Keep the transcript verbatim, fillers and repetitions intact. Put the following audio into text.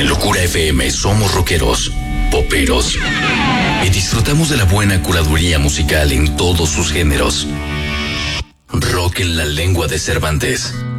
En Locura F M somos rockeros, poperos y disfrutamos de la buena curaduría musical en todos sus géneros. Rock en la lengua de Cervantes.